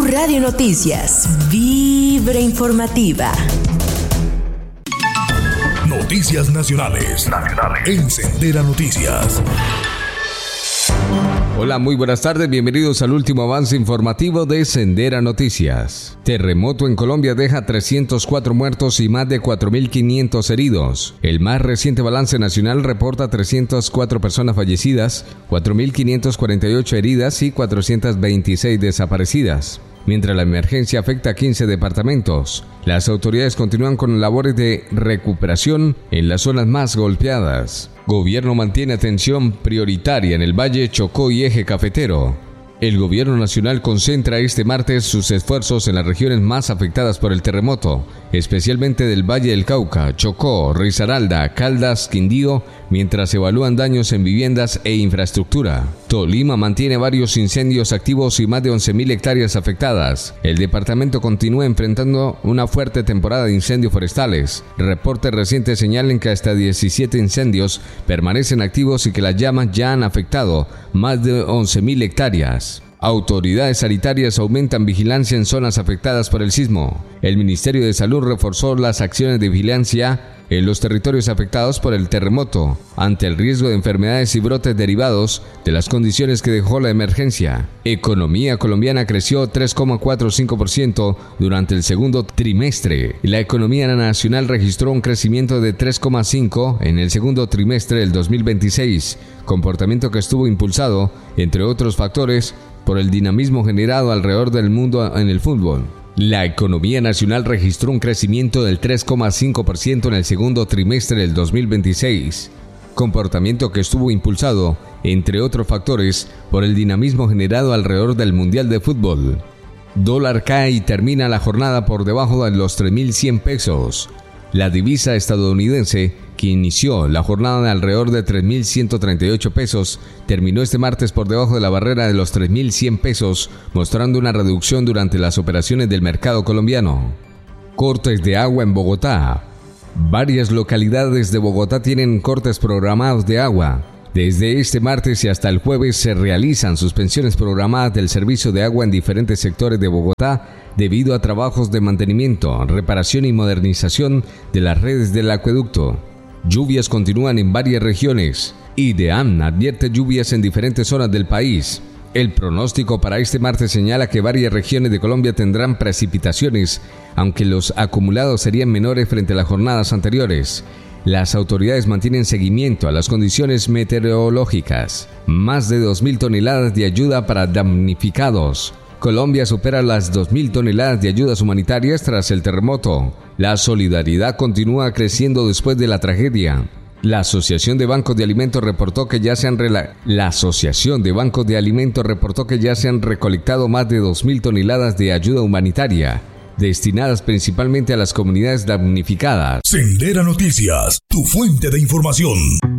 Tu Radio Noticias, Vibra Informativa. Noticias nacionales. En Sendera Noticias. Hola, muy buenas tardes, bienvenidos al último avance informativo de Sendera Noticias. Terremoto en Colombia deja 304 muertos y más de 4.500 heridos. El más reciente balance nacional reporta 304 personas fallecidas, 4.548 heridas y 426 desaparecidas. Mientras la emergencia afecta a 15 departamentos, las autoridades continúan con labores de recuperación en las zonas más golpeadas. Gobierno mantiene atención prioritaria en el Valle, Chocó y Eje Cafetero. El gobierno nacional concentra este martes sus esfuerzos en las regiones más afectadas por el terremoto, especialmente del Valle del Cauca, Chocó, Risaralda, Caldas, Quindío, mientras evalúan daños en viviendas e infraestructura. Tolima mantiene varios incendios activos y más de 11.000 hectáreas afectadas. El departamento continúa enfrentando una fuerte temporada de incendios forestales. Reportes recientes señalan que hasta 17 incendios permanecen activos y que las llamas ya han afectado más de 11.000 hectáreas. Autoridades sanitarias aumentan vigilancia en zonas afectadas por el sismo. El Ministerio de Salud reforzó las acciones de vigilancia en los territorios afectados por el terremoto, ante el riesgo de enfermedades y brotes derivados de las condiciones que dejó la emergencia. Economía colombiana creció 3,45% durante el segundo trimestre. La economía nacional registró un crecimiento de 3,5% en el segundo trimestre del 2026, comportamiento que estuvo impulsado, entre otros factores, por el dinamismo generado alrededor del mundo en el fútbol. La economía nacional registró un crecimiento del 3,5% en el segundo trimestre del 2026, comportamiento que estuvo impulsado, entre otros factores, por el dinamismo generado alrededor del Mundial de Fútbol. Dólar cae y termina la jornada por debajo de los 3.100 pesos. La divisa estadounidense, que inició la jornada de alrededor de 3.138 pesos, terminó este martes por debajo de la barrera de los 3.100 pesos, mostrando una reducción durante las operaciones del mercado colombiano. Cortes de agua en Bogotá. Varias localidades de Bogotá tienen cortes programados de agua. Desde este martes y hasta el jueves se realizan suspensiones programadas del servicio de agua en diferentes sectores de Bogotá debido a trabajos de mantenimiento, reparación y modernización de las redes del acueducto. Lluvias continúan en varias regiones. IDEAM advierte lluvias en diferentes zonas del país. El pronóstico para este martes señala que varias regiones de Colombia tendrán precipitaciones, aunque los acumulados serían menores frente a las jornadas anteriores. Las autoridades mantienen seguimiento a las condiciones meteorológicas. Más de 2.000 toneladas de ayuda para damnificados. Colombia supera las 2.000 toneladas de ayudas humanitarias tras el terremoto. La solidaridad continúa creciendo después de la tragedia. La Asociación de Bancos de Alimentos reportó que ya se han recolectado más de 2.000 toneladas de ayuda humanitaria, destinadas principalmente a las comunidades damnificadas. Sendera Noticias, tu fuente de información.